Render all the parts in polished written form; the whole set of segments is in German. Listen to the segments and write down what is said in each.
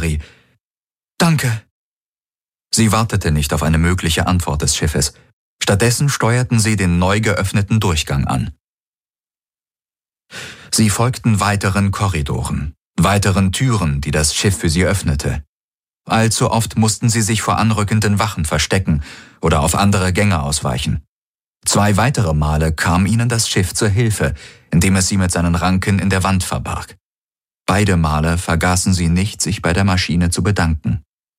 Kiri. »Danke.« Sie wartete nicht auf eine mögliche Antwort des Schiffes. Stattdessen steuerten sie den neu geöffneten Durchgang an. Sie folgten weiteren Korridoren, weiteren Türen, die das Schiff für sie öffnete. Allzu oft mussten sie sich vor anrückenden Wachen verstecken oder auf andere Gänge ausweichen. 2 weitere Male kam ihnen das Schiff zur Hilfe, indem es sie mit seinen Ranken in der Wand verbarg. Beide Male vergaßen sie nicht, sich bei der Maschine zu bedanken.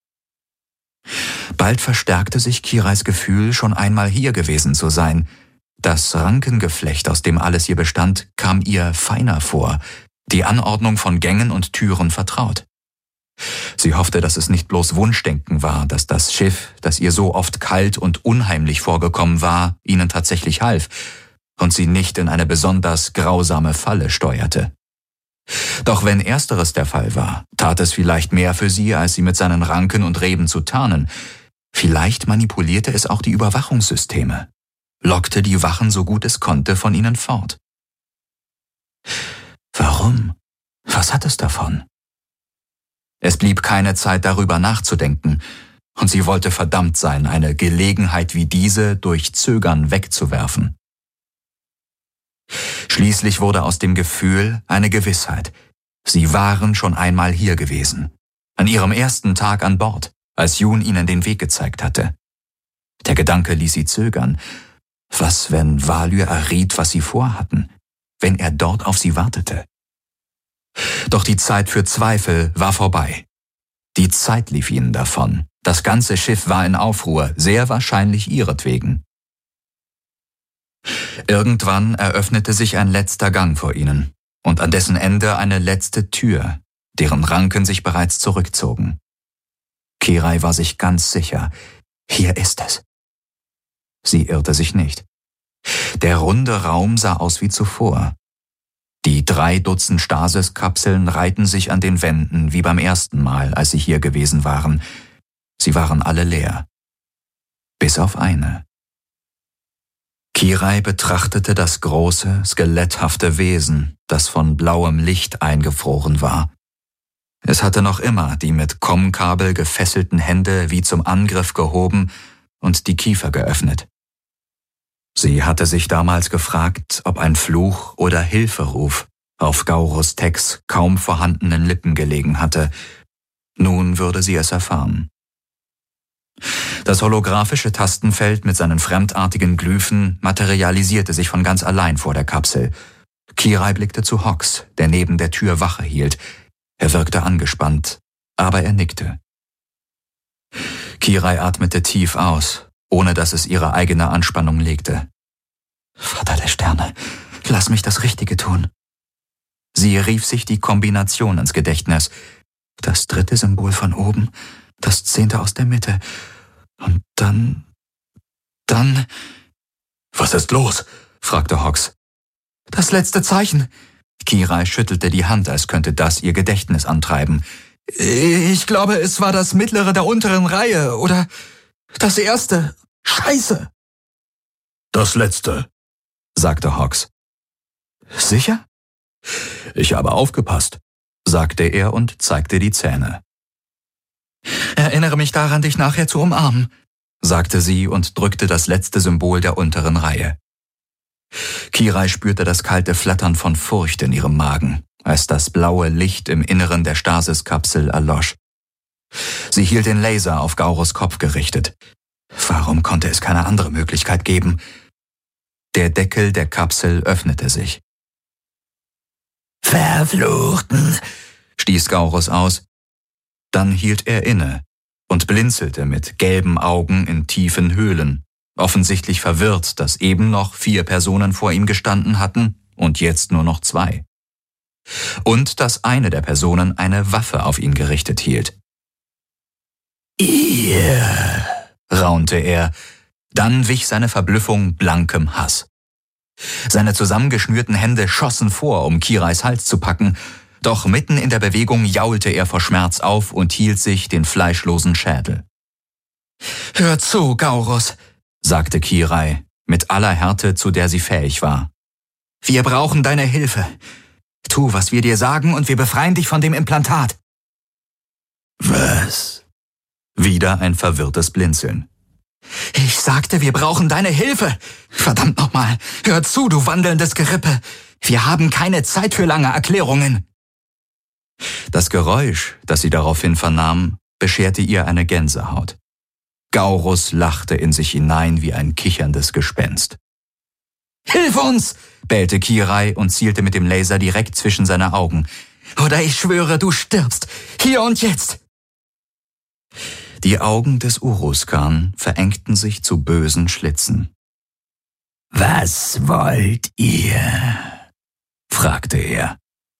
Bald verstärkte sich Kirais Gefühl, schon einmal hier gewesen zu sein. Das Rankengeflecht, aus dem alles hier bestand, kam ihr feiner vor, die Anordnung von Gängen und Türen vertraut. Sie hoffte, dass es nicht bloß Wunschdenken war, dass das Schiff, das ihr so oft kalt und unheimlich vorgekommen war, ihnen tatsächlich half und sie nicht in eine besonders grausame Falle steuerte. Doch wenn ersteres der Fall war, tat es vielleicht mehr für sie, als sie mit seinen Ranken und Reben zu tarnen. Vielleicht manipulierte es auch die Überwachungssysteme, lockte die Wachen so gut es konnte von ihnen fort. Warum? Was hat es davon? Es blieb keine Zeit, darüber nachzudenken, und sie wollte verdammt sein, eine Gelegenheit wie diese durch Zögern wegzuwerfen. Schließlich wurde aus dem Gefühl eine Gewissheit. Sie waren schon einmal hier gewesen, an ihrem ersten Tag an Bord, als Jun ihnen den Weg gezeigt hatte. Der Gedanke ließ sie zögern. Was, wenn Valyr erriet, was sie vorhatten, wenn er dort auf sie wartete? Doch die Zeit für Zweifel war vorbei. Die Zeit lief ihnen davon. Das ganze Schiff war in Aufruhr, sehr wahrscheinlich ihretwegen. Irgendwann eröffnete sich ein letzter Gang vor ihnen und an dessen Ende eine letzte Tür, deren Ranken sich bereits zurückzogen. Kirai war sich ganz sicher, hier ist es. Sie irrte sich nicht. Der runde Raum sah aus wie zuvor. Die 3 Dutzend Stasis-Kapseln reihten sich an den Wänden wie beim ersten Mal, als sie hier gewesen waren. Sie waren alle leer. Bis auf eine. Kirai betrachtete das große, skeletthafte Wesen, das von blauem Licht eingefroren war. Es hatte noch immer die mit Kommkabel gefesselten Hände wie zum Angriff gehoben und die Kiefer geöffnet. Sie hatte sich damals gefragt, ob ein Fluch oder Hilferuf auf Gaurus Teks kaum vorhandenen Lippen gelegen hatte. Nun würde sie es erfahren. Das holographische Tastenfeld mit seinen fremdartigen Glyphen materialisierte sich von ganz allein vor der Kapsel. Kirai blickte zu Hox, der neben der Tür Wache hielt. Er wirkte angespannt, aber er nickte. Kirai atmete tief aus, ohne dass es ihre eigene Anspannung legte. Vater der Sterne, lass mich das Richtige tun. Sie rief sich die Kombination ins Gedächtnis. Das 3. Symbol von oben, das 10. aus der Mitte. Und dann... »Was ist los?« fragte Hox. »Das letzte Zeichen.« Kirai schüttelte die Hand, als könnte das ihr Gedächtnis antreiben. »Ich glaube, es war das mittlere der unteren Reihe oder das erste. Scheiße!« »Das letzte«, sagte Hox. »Sicher?« »Ich habe aufgepasst«, sagte er und zeigte die Zähne. »Erinnere mich daran, dich nachher zu umarmen«, sagte sie und drückte das letzte Symbol der unteren Reihe. Kirai spürte das kalte Flattern von Furcht in ihrem Magen, als das blaue Licht im Inneren der Stasis-Kapsel erlosch. Sie hielt den Laser auf Gaurus Kopf gerichtet. Warum konnte es keine andere Möglichkeit geben? Der Deckel der Kapsel öffnete sich. »Verfluchten«, stieß Gaurus aus. Dann hielt er inne und blinzelte mit gelben Augen in tiefen Höhlen, offensichtlich verwirrt, dass eben noch 4 Personen vor ihm gestanden hatten und jetzt nur noch 2. Und dass eine der Personen eine Waffe auf ihn gerichtet hielt. »Ihr«, raunte er, dann wich seine Verblüffung blankem Hass. Seine zusammengeschnürten Hände schossen vor, um Kirais Hals zu packen, doch mitten in der Bewegung jaulte er vor Schmerz auf und hielt sich den fleischlosen Schädel. »Hör zu, Gaurus«, sagte Kirai, mit aller Härte, zu der sie fähig war. »Wir brauchen deine Hilfe. Tu, was wir dir sagen, und wir befreien dich von dem Implantat.« Wieder ein verwirrtes Blinzeln. Ich sagte, wir brauchen deine Hilfe. Verdammt nochmal, hör zu, du wandelndes Gerippe. Wir haben keine Zeit für lange Erklärungen. Das Geräusch, das sie daraufhin vernahm, bescherte ihr eine Gänsehaut. Gaurus lachte in sich hinein wie ein kicherndes Gespenst. Hilf uns, bellte Kirai und zielte mit dem Laser direkt zwischen seine Augen. Oder ich schwöre, du stirbst. Hier und jetzt. Die Augen des Uruzkan verengten sich zu bösen Schlitzen. Was wollt ihr? Fragte er.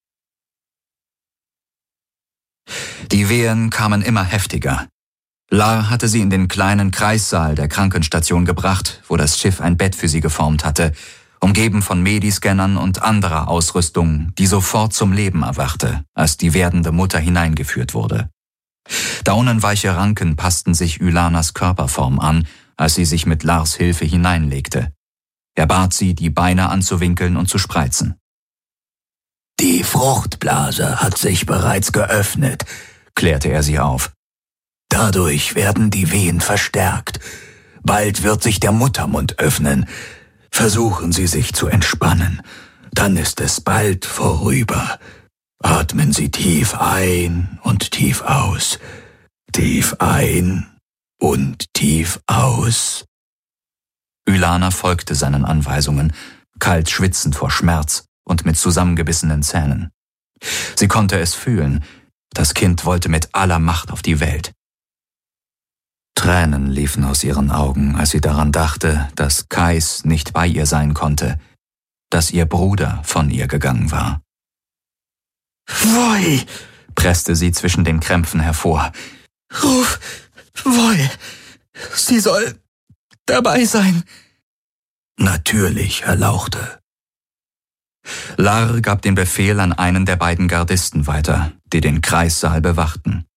Die Wehen kamen immer heftiger. Lar hatte sie in den kleinen Kreissaal der Krankenstation gebracht, wo das Schiff ein Bett für sie geformt hatte, umgeben von Mediscannern und anderer Ausrüstung, die sofort zum Leben erwachte, als die werdende Mutter hineingeführt wurde. Daunenweiche Ranken passten sich Ylanas Körperform an, als sie sich mit Lars Hilfe hineinlegte. Er bat sie, die Beine anzuwinkeln und zu spreizen. Die Fruchtblase hat sich bereits geöffnet, klärte er sie auf. Dadurch werden die Wehen verstärkt. Bald wird sich der Muttermund öffnen. Versuchen Sie sich zu entspannen. Dann ist es bald vorüber. Atmen Sie tief ein und tief aus. Tief ein und tief aus. Ylana folgte seinen Anweisungen, kalt schwitzend vor Schmerz und mit zusammengebissenen Zähnen. Sie konnte es fühlen. Das Kind wollte mit aller Macht auf die Welt. Tränen liefen aus ihren Augen, als sie daran dachte, dass Kais nicht bei ihr sein konnte, dass ihr Bruder von ihr gegangen war. Voi, presste sie zwischen den Krämpfen hervor. Ruf Voi, sie soll dabei sein. Natürlich, Herr Lauchte. Lar gab den Befehl an einen der beiden Gardisten weiter, die den Kreissaal bewachten.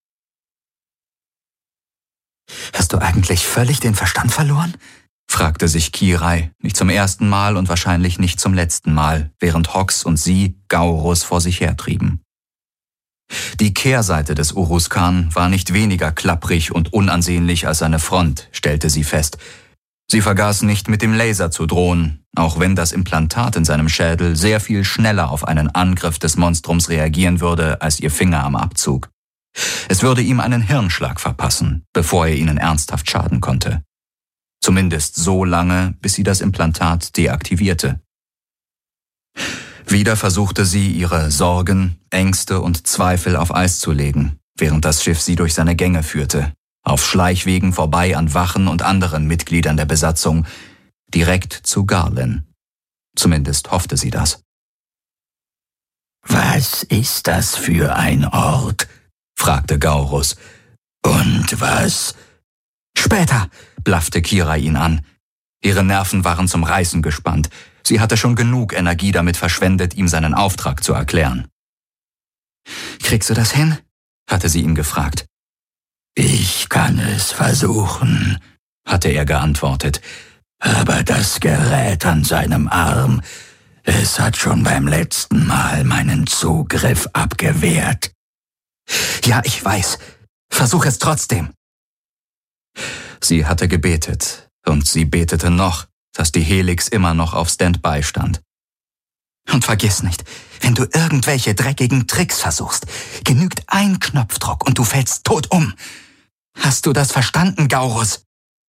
Hast du eigentlich völlig den Verstand verloren? Fragte sich Kirai, nicht zum ersten Mal und wahrscheinlich nicht zum letzten Mal, während Hox und sie Gaurus vor sich hertrieben. Die Kehrseite des Uruzkan war nicht weniger klapprig und unansehnlich als seine Front, stellte sie fest. Sie vergaß nicht, mit dem Laser zu drohen, auch wenn das Implantat in seinem Schädel sehr viel schneller auf einen Angriff des Monstrums reagieren würde als ihr Finger am Abzug. Es würde ihm einen Hirnschlag verpassen, bevor er ihnen ernsthaft schaden konnte. Zumindest so lange, bis sie das Implantat deaktivierte. Wieder versuchte sie, ihre Sorgen, Ängste und Zweifel auf Eis zu legen, während das Schiff sie durch seine Gänge führte, auf Schleichwegen vorbei an Wachen und anderen Mitgliedern der Besatzung, direkt zu Garlin. Zumindest hoffte sie das. Was ist das für ein Ort? Fragte Gaurus. Und was? Später, blaffte Kirai ihn an. Ihre Nerven waren zum Reißen gespannt. Sie hatte schon genug Energie damit verschwendet, ihm seinen Auftrag zu erklären. Kriegst du das hin? Hatte sie ihn gefragt. Ich kann es versuchen, hatte er geantwortet. Aber das Gerät an seinem Arm, es hat schon beim letzten Mal meinen Zugriff abgewehrt. Ja, ich weiß. Versuch es trotzdem. Sie hatte gebetet, und sie betete noch, dass die Helix immer noch auf Standby stand. Und vergiss nicht, wenn du irgendwelche dreckigen Tricks versuchst, genügt ein Knopfdruck und du fällst tot um. Hast du das verstanden, Gaurus?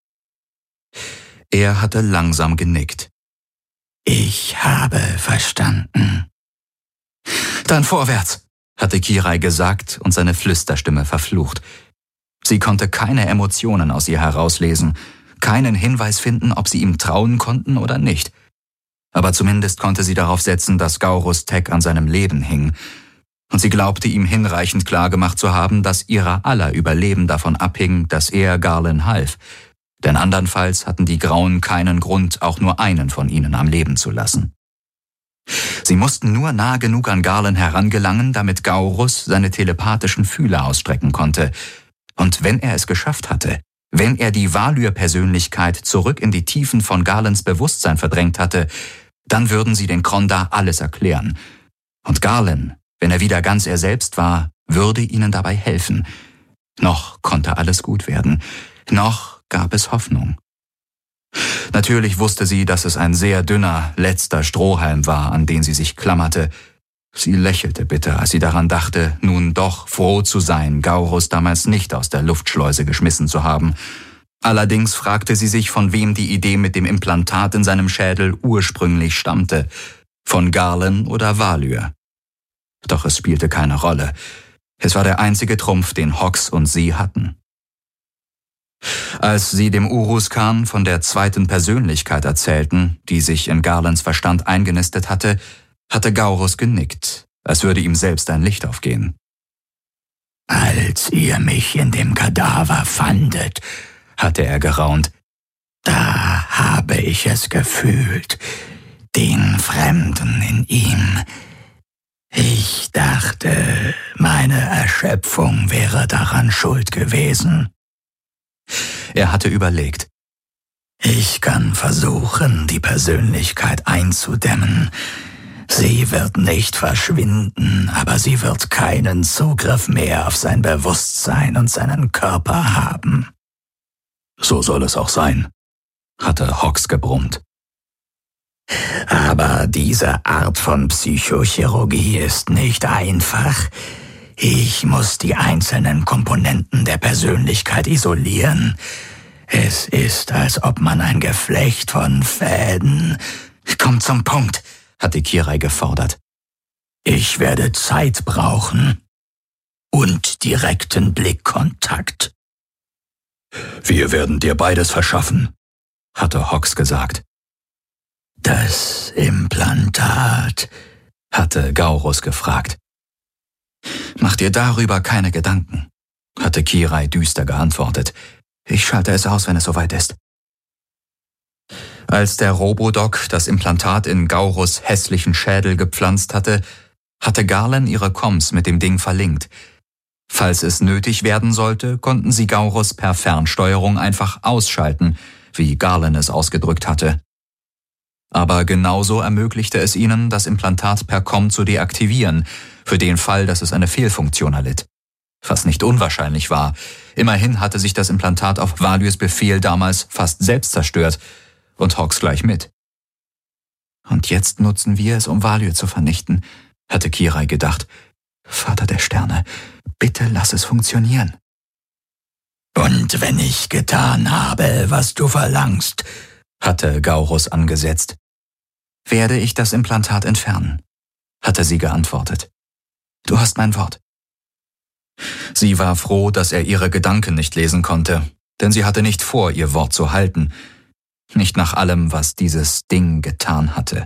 Er hatte langsam genickt. Ich habe verstanden. Dann vorwärts, hatte Kirai gesagt und seine Flüsterstimme verflucht. Sie konnte keine Emotionen aus ihr herauslesen, keinen Hinweis finden, ob sie ihm trauen konnten oder nicht. Aber zumindest konnte sie darauf setzen, dass Gaurus Tech an seinem Leben hing. Und sie glaubte ihm hinreichend klargemacht zu haben, dass ihrer aller Überleben davon abhing, dass er Garlin half. Denn andernfalls hatten die Grauen keinen Grund, auch nur einen von ihnen am Leben zu lassen. Sie mussten nur nah genug an Garlin herangelangen, damit Gaurus seine telepathischen Fühler ausstrecken konnte. Und wenn er es geschafft hatte, wenn er die Valyr-Persönlichkeit zurück in die Tiefen von Garlins Bewusstsein verdrängt hatte, dann würden sie den Krondar alles erklären. Und Garlin, wenn er wieder ganz er selbst war, würde ihnen dabei helfen. Noch konnte alles gut werden. Noch gab es Hoffnung. Natürlich wusste sie, dass es ein sehr dünner, letzter Strohhalm war, an den sie sich klammerte. Sie lächelte bitter, als sie daran dachte, nun doch froh zu sein, Gaurus damals nicht aus der Luftschleuse geschmissen zu haben. Allerdings fragte sie sich, von wem die Idee mit dem Implantat in seinem Schädel ursprünglich stammte. Von Garlen oder Valyr. Doch es spielte keine Rolle. Es war der einzige Trumpf, den Hox und sie hatten. Als sie dem Uruzkan von der zweiten Persönlichkeit erzählten, die sich in Garlens Verstand eingenistet hatte, hatte Gaurus genickt, als würde ihm selbst ein Licht aufgehen. »Als ihr mich in dem Kadaver fandet«, hatte er geraunt, »da habe ich es gefühlt, den Fremden in ihm. Ich dachte, meine Erschöpfung wäre daran schuld gewesen.« Er hatte überlegt. »Ich kann versuchen, die Persönlichkeit einzudämmen. Sie wird nicht verschwinden, aber sie wird keinen Zugriff mehr auf sein Bewusstsein und seinen Körper haben.« »So soll es auch sein«, hatte Hox gebrummt. »Aber diese Art von Psychochirurgie ist nicht einfach. Ich muss die einzelnen Komponenten der Persönlichkeit isolieren. Es ist, als ob man ein Geflecht von Fäden...« »Komm zum Punkt«, hatte Kirai gefordert. »Ich werde Zeit brauchen und direkten Blickkontakt.« »Wir werden dir beides verschaffen«, hatte Hox gesagt. »Das Implantat«, hatte Gaurus gefragt. »Mach dir darüber keine Gedanken«, hatte Kirai düster geantwortet. »Ich schalte es aus, wenn es soweit ist.« Als der Robodoc das Implantat in Gaurus hässlichen Schädel gepflanzt hatte, hatte Garlen ihre Comms mit dem Ding verlinkt. Falls es nötig werden sollte, konnten sie Gaurus per Fernsteuerung einfach ausschalten, wie Garlen es ausgedrückt hatte. Aber genauso ermöglichte es ihnen, das Implantat per Comm zu deaktivieren, für den Fall, dass es eine Fehlfunktion erlitt. Was nicht unwahrscheinlich war. Immerhin hatte sich das Implantat auf Valyrs Befehl damals fast selbst zerstört und Hox gleich mit. Und jetzt nutzen wir es, um Valyr zu vernichten, hatte Kirai gedacht. Vater der Sterne, bitte lass es funktionieren. »Und wenn ich getan habe, was du verlangst«, hatte Gaurus angesetzt. »Werde ich das Implantat entfernen«, hatte sie geantwortet. »Du hast mein Wort.« Sie war froh, dass er ihre Gedanken nicht lesen konnte, denn sie hatte nicht vor, ihr Wort zu halten, nicht nach allem, was dieses Ding getan hatte.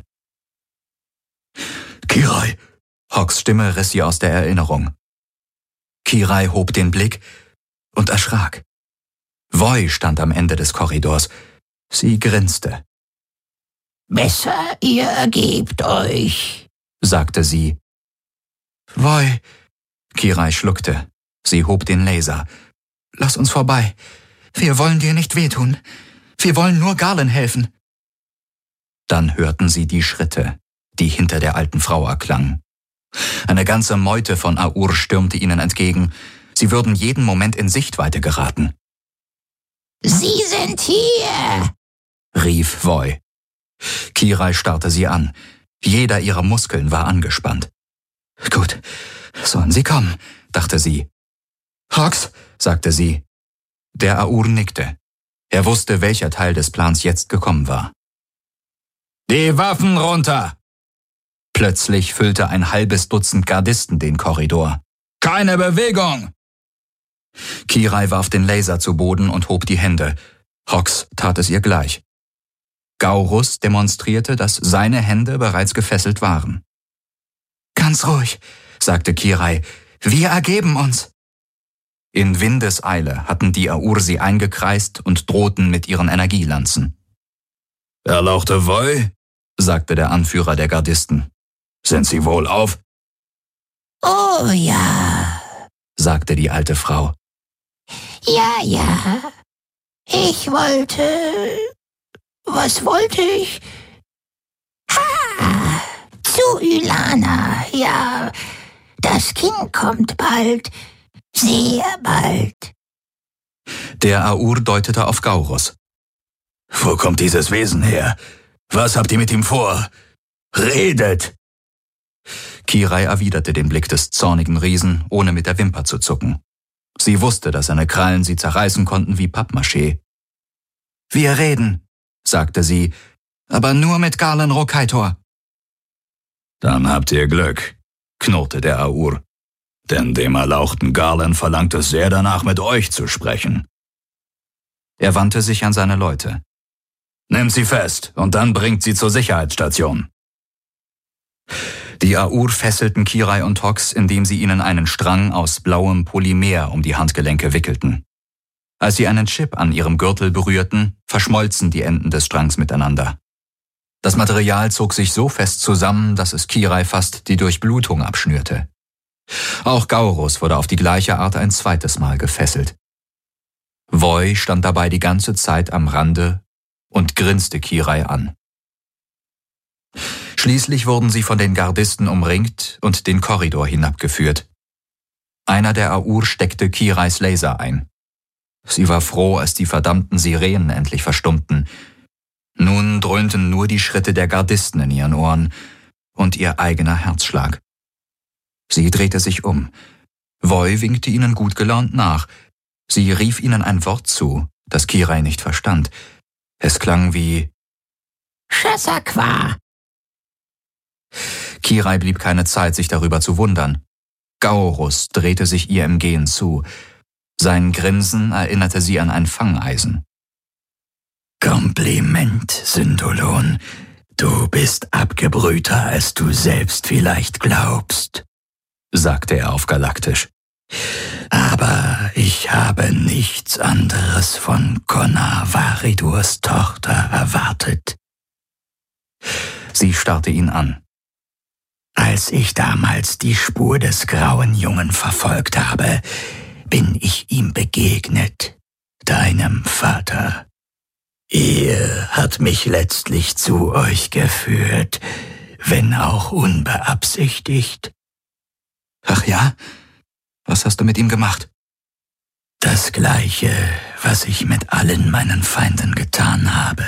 »Kirai«, Hox' Stimme riss sie aus der Erinnerung. Kirai hob den Blick und erschrak. Voi stand am Ende des Korridors. Sie grinste. »Besser, ihr ergebt euch«, sagte sie. »Voi«, Kirai schluckte. Sie hob den Laser. »Lass uns vorbei. Wir wollen dir nicht wehtun. Wir wollen nur Garlen helfen.« Dann hörten sie die Schritte, die hinter der alten Frau erklangen. Eine ganze Meute von Aur stürmte ihnen entgegen. Sie würden jeden Moment in Sichtweite geraten. »Sie sind hier«, rief Voi. Kirai starrte sie an. Jeder ihrer Muskeln war angespannt. »Gut, sollen sie kommen«, dachte sie. »Hox«, sagte sie. Der Aur nickte. Er wusste, welcher Teil des Plans jetzt gekommen war. »Die Waffen runter!« Plötzlich füllte ein halbes Dutzend Gardisten den Korridor. »Keine Bewegung!« Kirai warf den Laser zu Boden und hob die Hände. Hox tat es ihr gleich. Gaurus demonstrierte, dass seine Hände bereits gefesselt waren. »Ganz ruhig«, sagte Kirai. »Wir ergeben uns.« In Windeseile hatten die Aur sie eingekreist und drohten mit ihren Energielanzen. »Erlauchte Voi«, sagte der Anführer der Gardisten. »Sind Sie wohlauf?« »Oh ja«, sagte die alte Frau. Ja. Ich wollte... Was wollte ich? Zu Ylana, ja. Das Kind kommt bald. Sehr bald.« Der Aur deutete auf Gaurus. »Wo kommt dieses Wesen her? Was habt ihr mit ihm vor? Redet!« Kirai erwiderte den Blick des zornigen Riesen, ohne mit der Wimper zu zucken. Sie wusste, dass seine Krallen sie zerreißen konnten wie Pappmaché. »Wir reden«, sagte sie, »aber nur mit Garlan Rokaitor.« »Dann habt ihr Glück«, knurrte der Aur, »denn dem erlauchten Garlan verlangt es sehr danach, mit euch zu sprechen.« Er wandte sich an seine Leute. »Nehmt sie fest und dann bringt sie zur Sicherheitsstation.« Die Aur fesselten Kirai und Hox, indem sie ihnen einen Strang aus blauem Polymer um die Handgelenke wickelten. Als sie einen Chip an ihrem Gürtel berührten, verschmolzen die Enden des Strangs miteinander. Das Material zog sich so fest zusammen, dass es Kirai fast die Durchblutung abschnürte. Auch Gaurus wurde auf die gleiche Art ein zweites Mal gefesselt. Voi stand dabei die ganze Zeit am Rande und grinste Kirai an. Schließlich wurden sie von den Gardisten umringt und den Korridor hinabgeführt. Einer der Aur steckte Kirais Laser ein. Sie war froh, als die verdammten Sirenen endlich verstummten. Nun dröhnten nur die Schritte der Gardisten in ihren Ohren und ihr eigener Herzschlag. Sie drehte sich um. Voi winkte ihnen gut gelaunt nach. Sie rief ihnen ein Wort zu, das Kirai nicht verstand. Es klang wie Shasakwa. Kirai blieb keine Zeit, sich darüber zu wundern. Gaurus drehte sich ihr im Gehen zu. Sein Grinsen erinnerte sie an ein Fangeisen. »Kompliment, Syndolon. Du bist abgebrühter, als du selbst vielleicht glaubst«, sagte er auf Galaktisch. »Aber ich habe nichts anderes von Konna Varidurs Tochter erwartet.« Sie starrte ihn an. »Als ich damals die Spur des grauen Jungen verfolgt habe, bin ich ihm begegnet, deinem Vater. Er hat mich letztlich zu euch geführt, wenn auch unbeabsichtigt.« »Ach ja? Was hast du mit ihm gemacht?« »Das Gleiche, was ich mit allen meinen Feinden getan habe.«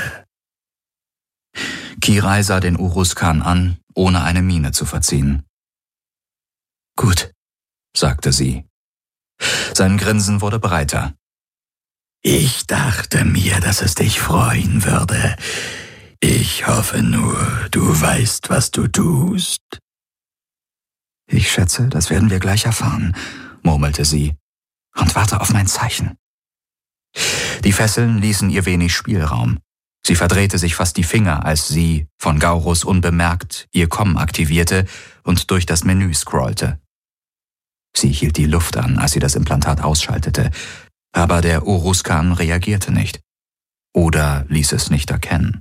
Kirai sah den Uruzkan an, ohne eine Miene zu verziehen. »Gut«, sagte sie. Sein Grinsen wurde breiter. »Ich dachte mir, dass es dich freuen würde. Ich hoffe nur, du weißt, was du tust.« »Ich schätze, das werden wir gleich erfahren«, murmelte sie, »und warte auf mein Zeichen.« Die Fesseln ließen ihr wenig Spielraum. Sie verdrehte sich fast die Finger, als sie, von Gaurus unbemerkt, ihr Com aktivierte und durch das Menü scrollte. Sie hielt die Luft an, als sie das Implantat ausschaltete, aber der Uruzkan reagierte nicht. Oder ließ es nicht erkennen.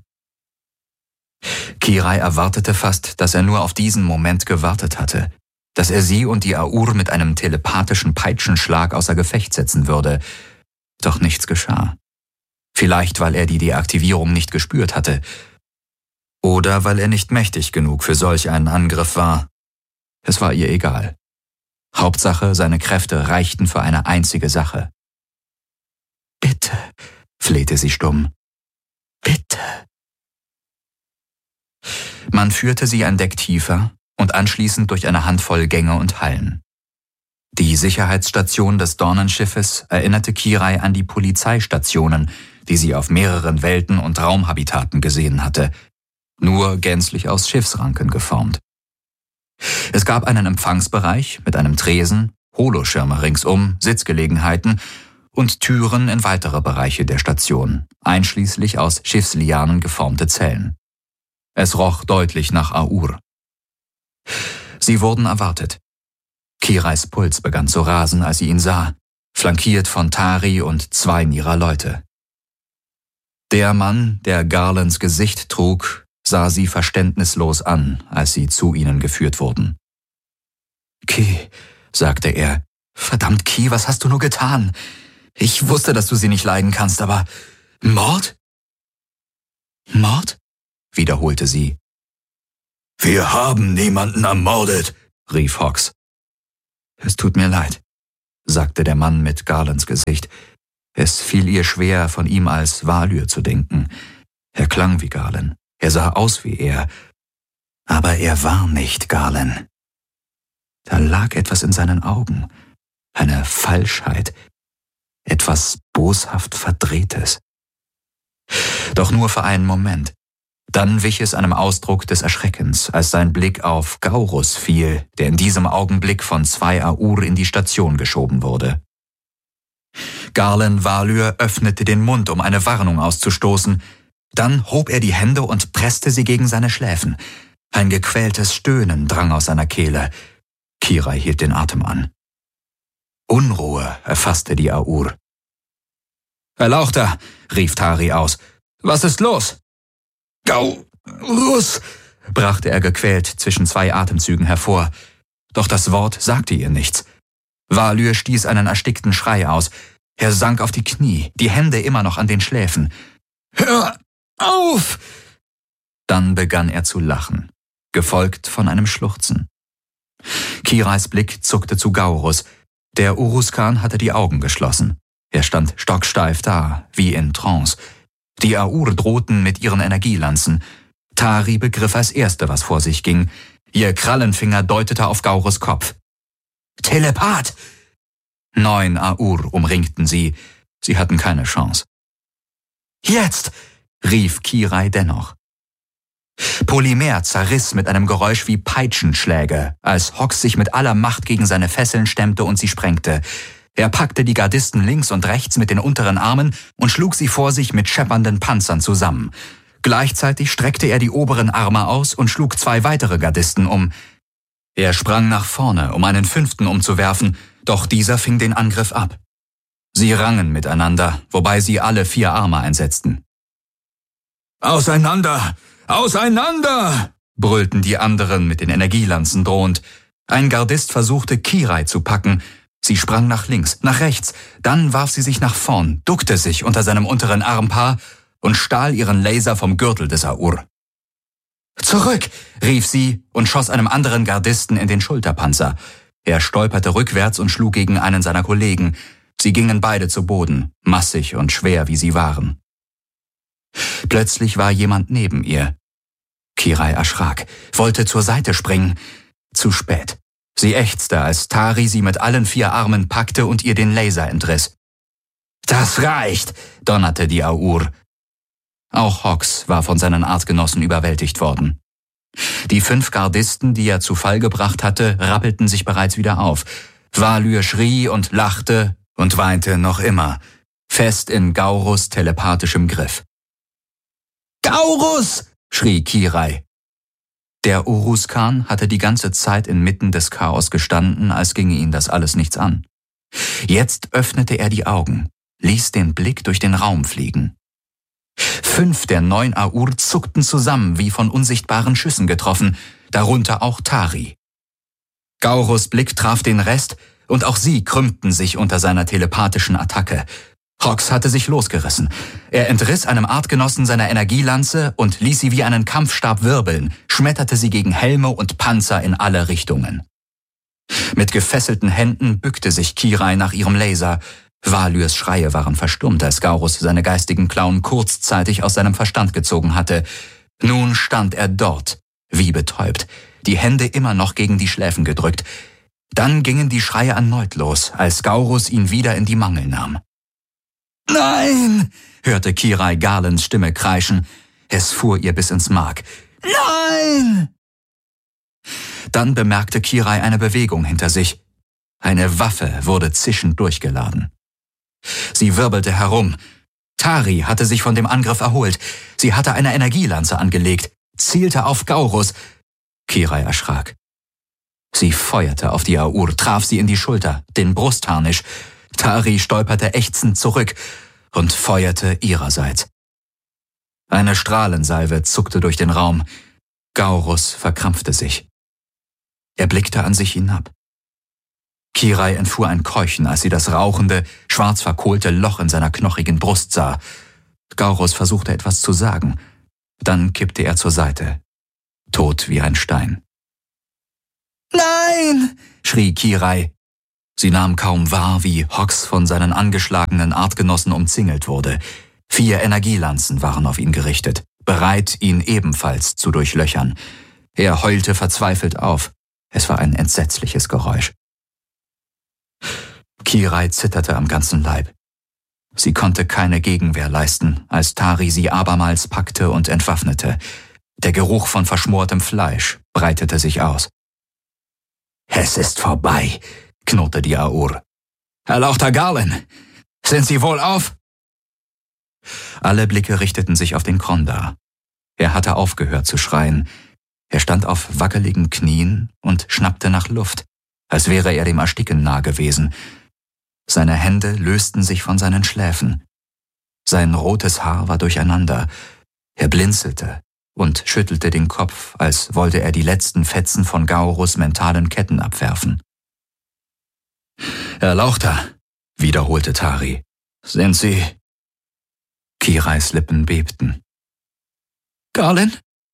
Kirai erwartete fast, dass er nur auf diesen Moment gewartet hatte, dass er sie und die Aur mit einem telepathischen Peitschenschlag außer Gefecht setzen würde. Doch nichts geschah. Vielleicht, weil er die Deaktivierung nicht gespürt hatte. Oder weil er nicht mächtig genug für solch einen Angriff war. Es war ihr egal. Hauptsache, seine Kräfte reichten für eine einzige Sache. »Bitte«, flehte sie stumm. »Bitte.« Man führte sie ein Deck tiefer und anschließend durch eine Handvoll Gänge und Hallen. Die Sicherheitsstation des Dornenschiffes erinnerte Kirai an die Polizeistationen, die sie auf mehreren Welten und Raumhabitaten gesehen hatte, nur gänzlich aus Schiffsranken geformt. Es gab einen Empfangsbereich mit einem Tresen, Holoschirme ringsum, Sitzgelegenheiten und Türen in weitere Bereiche der Station, einschließlich aus Schiffslianen geformte Zellen. Es roch deutlich nach Aur. Sie wurden erwartet. Kirais Puls begann zu rasen, als sie ihn sah, flankiert von Tari und 2 ihrer Leute. Der Mann, der Garlands Gesicht trug, sah sie verständnislos an, als sie zu ihnen geführt wurden. »Ki«, sagte er, »verdammt, Ki, was hast du nur getan? Ich wusste, dass du sie nicht leiden kannst, aber Mord?« »Mord?«, wiederholte sie. »Wir haben niemanden ermordet«, rief Hox. »Es tut mir leid«, sagte der Mann mit Garlands Gesicht. Es fiel ihr schwer, von ihm als Valyr zu denken. Er klang wie Galen, er sah aus wie er, aber er war nicht Galen. Da lag etwas in seinen Augen, eine Falschheit, etwas boshaft Verdrehtes. Doch nur für einen Moment. Dann wich es einem Ausdruck des Erschreckens, als sein Blick auf Gaurus fiel, der in diesem Augenblick von 2 Aur in die Station geschoben wurde. Garlen Valyr öffnete den Mund, um eine Warnung auszustoßen. Dann hob er die Hände und presste sie gegen seine Schläfen. Ein gequältes Stöhnen drang aus seiner Kehle. Kirai hielt den Atem an. Unruhe erfasste die Aur. »Erlauchter«, rief Tari aus. »Was ist los?« »Gaurus«, brachte er gequält zwischen 2 Atemzügen hervor. Doch das Wort sagte ihr nichts. Valyr stieß einen erstickten Schrei aus. Er sank auf die Knie, die Hände immer noch an den Schläfen. »Hör auf!« Dann begann er zu lachen, gefolgt von einem Schluchzen. Kirais Blick zuckte zu Gaurus. Der Uruzkan hatte die Augen geschlossen. Er stand stocksteif da, wie in Trance. Die Aur drohten mit ihren Energielanzen. Tari begriff als Erste, was vor sich ging. Ihr Krallenfinger deutete auf Gaurus Kopf. »Telepath!« 9 Aur umringten sie. Sie hatten keine Chance. »Jetzt!« rief Kirai dennoch. Polymer zerriss mit einem Geräusch wie Peitschenschläge, als Hox sich mit aller Macht gegen seine Fesseln stemmte und sie sprengte. Er packte die Gardisten links und rechts mit den unteren Armen und schlug sie vor sich mit scheppernden Panzern zusammen. Gleichzeitig streckte er die oberen Arme aus und schlug 2 weitere Gardisten um. Er sprang nach vorne, um einen 5. umzuwerfen, doch dieser fing den Angriff ab. Sie rangen miteinander, wobei sie alle 4 Arme einsetzten. »Auseinander! Auseinander!« brüllten die anderen mit den Energielanzen drohend. Ein Gardist versuchte, Kirai zu packen. Sie sprang nach links, nach rechts, dann warf sie sich nach vorn, duckte sich unter seinem unteren Armpaar und stahl ihren Laser vom Gürtel des Aur. »Zurück«, rief sie und schoss einem anderen Gardisten in den Schulterpanzer. Er stolperte rückwärts und schlug gegen einen seiner Kollegen. Sie gingen beide zu Boden, massig und schwer wie sie waren. Plötzlich war jemand neben ihr. Kirai erschrak, wollte zur Seite springen. Zu spät. Sie ächzte, als Tari sie mit allen 4 Armen packte und ihr den Laser entriss. »Das reicht«, donnerte die Aur. Auch Hox war von seinen Artgenossen überwältigt worden. Die 5 Gardisten, die er zu Fall gebracht hatte, rappelten sich bereits wieder auf. Valyr schrie und lachte und weinte noch immer, fest in Gaurus telepathischem Griff. »Gaurus!« schrie Kirai. Der Uruzkan hatte die ganze Zeit inmitten des Chaos gestanden, als ginge ihn das alles nichts an. Jetzt öffnete er die Augen, ließ den Blick durch den Raum fliegen. 5 der 9 Aur zuckten zusammen, wie von unsichtbaren Schüssen getroffen, darunter auch Tari. Gaurus Blick traf den Rest, und auch sie krümmten sich unter seiner telepathischen Attacke. Hox hatte sich losgerissen. Er entriss einem Artgenossen seiner Energielanze und ließ sie wie einen Kampfstab wirbeln, schmetterte sie gegen Helme und Panzer in alle Richtungen. Mit gefesselten Händen bückte sich Kirai nach ihrem Laser. Valyrs Schreie waren verstummt, als Gaurus seine geistigen Klauen kurzzeitig aus seinem Verstand gezogen hatte. Nun stand er dort, wie betäubt, die Hände immer noch gegen die Schläfen gedrückt. Dann gingen die Schreie erneut los, als Gaurus ihn wieder in die Mangel nahm. »Nein«, hörte Kirai Garlens Stimme kreischen. Es fuhr ihr bis ins Mark. »Nein!« Dann bemerkte Kirai eine Bewegung hinter sich. Eine Waffe wurde zischend durchgeladen. Sie wirbelte herum. Tari hatte sich von dem Angriff erholt. Sie hatte eine Energielanze angelegt, zielte auf Gaurus. Kirai erschrak. Sie feuerte auf die Aur, traf sie in die Schulter, den Brustharnisch. Tari stolperte ächzend zurück und feuerte ihrerseits. Eine Strahlensalve zuckte durch den Raum. Gaurus verkrampfte sich. Er blickte an sich hinab. Kirai entfuhr ein Keuchen, als sie das rauchende, schwarz verkohlte Loch in seiner knochigen Brust sah. Gaurus versuchte etwas zu sagen. Dann kippte er zur Seite, tot wie ein Stein. »Nein«, schrie Kirai. Sie nahm kaum wahr, wie Hox von seinen angeschlagenen Artgenossen umzingelt wurde. 4 Energielanzen waren auf ihn gerichtet, bereit, ihn ebenfalls zu durchlöchern. Er heulte verzweifelt auf. Es war ein entsetzliches Geräusch. Kirai zitterte am ganzen Leib. Sie konnte keine Gegenwehr leisten, als Tari sie abermals packte und entwaffnete. Der Geruch von verschmortem Fleisch breitete sich aus. »Es ist vorbei«, knurrte die Aur. »Erlauchter Garlen, sind Sie wohlauf?« Alle Blicke richteten sich auf den Krondar. Er hatte aufgehört zu schreien. Er stand auf wackeligen Knien und schnappte nach Luft, als wäre er dem Ersticken nah gewesen. Seine Hände lösten sich von seinen Schläfen. Sein rotes Haar war durcheinander. Er blinzelte und schüttelte den Kopf, als wollte er die letzten Fetzen von Gaurus mentalen Ketten abwerfen. »Erlauchter«, wiederholte Tari. »Sind Sie?« Kirais Lippen bebten. »Garlen?«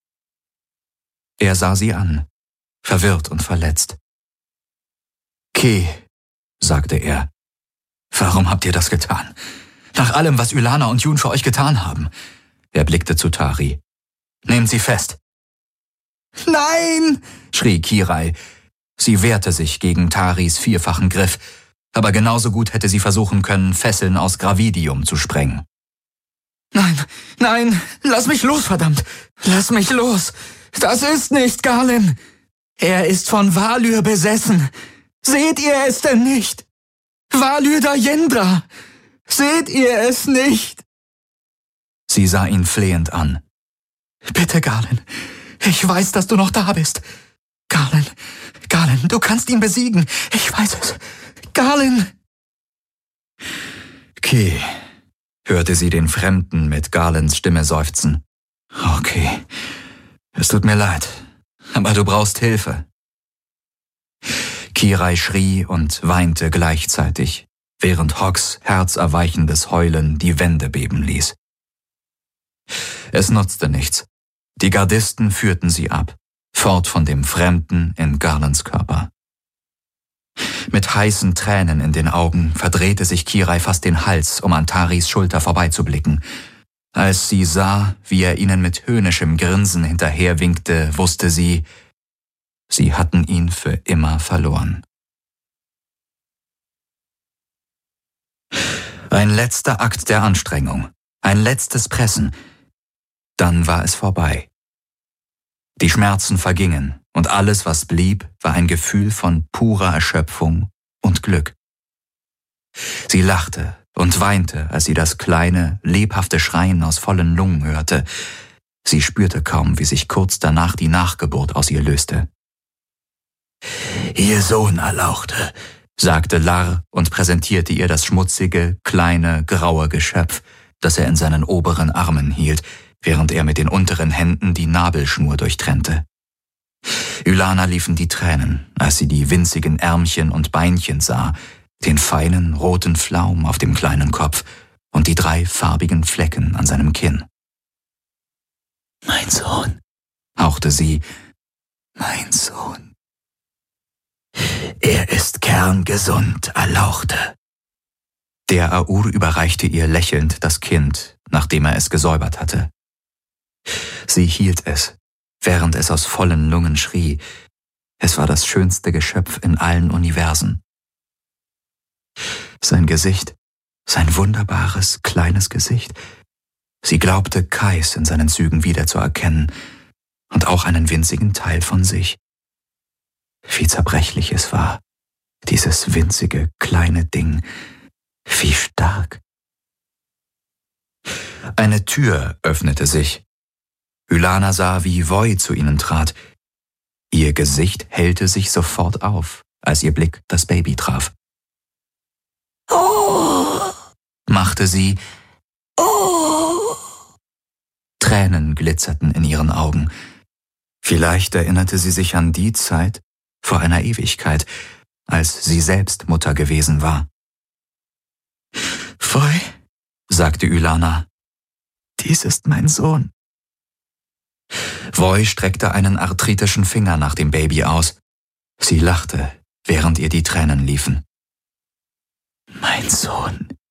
Er sah sie an, verwirrt und verletzt. »Ki«, sagte er, »warum habt ihr das getan? Nach allem, was Ylana und Jun für euch getan haben.« Er blickte zu Tari. »Nehmt sie fest.« »Nein«, schrie Kirai. Sie wehrte sich gegen Taris 4-fachen Griff, aber genauso gut hätte sie versuchen können, Fesseln aus Gravidium zu sprengen. »Nein, lass mich los, verdammt! Lass mich los! Das ist nicht Garlen! Er ist von Valyr besessen! Seht ihr es denn nicht? Valyr Dayendra! Seht ihr es nicht?« Sie sah ihn flehend an. »Bitte, Garlen, ich weiß, dass du noch da bist. Garlen, du kannst ihn besiegen. Ich weiß es. Garlen!« »Ki«, hörte sie den Fremden mit Garlens Stimme seufzen. »Okay, es tut mir leid, aber du brauchst Hilfe.« Kirai schrie und weinte gleichzeitig, während Hox herzerweichendes Heulen die Wände beben ließ. Es nutzte nichts. Die Gardisten führten sie ab, fort von dem Fremden in Garlens Körper. Mit heißen Tränen in den Augen verdrehte sich Kirai fast den Hals, um an Taris Schulter vorbeizublicken. Als sie sah, wie er ihnen mit höhnischem Grinsen hinterherwinkte, wusste sie, sie hatten ihn für immer verloren. Ein letzter Akt der Anstrengung, ein letztes Pressen. Dann war es vorbei. Die Schmerzen vergingen und alles, was blieb, war ein Gefühl von purer Erschöpfung und Glück. Sie lachte und weinte, als sie das kleine, lebhafte Schreien aus vollen Lungen hörte. Sie spürte kaum, wie sich kurz danach die Nachgeburt aus ihr löste. »Ihr Sohn, Erlauchte«, sagte Lar und präsentierte ihr das schmutzige, kleine, graue Geschöpf, das er in seinen oberen Armen hielt, während er mit den unteren Händen die Nabelschnur durchtrennte. Ylana liefen die Tränen, als sie die winzigen Ärmchen und Beinchen sah, den feinen, roten Flaum auf dem kleinen Kopf und die 3 farbigen Flecken an seinem Kinn. »Mein Sohn«, hauchte sie, »mein Sohn. Er ist kerngesund, Erlauchte.« Der Aur überreichte ihr lächelnd das Kind, nachdem er es gesäubert hatte. Sie hielt es, während es aus vollen Lungen schrie. Es war das schönste Geschöpf in allen Universen. Sein Gesicht, sein wunderbares, kleines Gesicht. Sie glaubte, Kais in seinen Zügen wiederzuerkennen und auch einen winzigen Teil von sich. Wie zerbrechlich es war, dieses winzige, kleine Ding, wie stark. Eine Tür öffnete sich. Ylana sah, wie Voi zu ihnen trat. Ihr Gesicht hellte sich sofort auf, als ihr Blick das Baby traf. Oh, Machte sie. oh. Tränen glitzerten in ihren Augen. Vielleicht erinnerte sie sich an die Zeit, vor einer Ewigkeit, als sie selbst Mutter gewesen war. »Voi«, sagte Ylana, »dies ist mein Sohn.« Voi streckte einen arthritischen Finger nach dem Baby aus. Sie lachte, während ihr die Tränen liefen. Mein Sohn,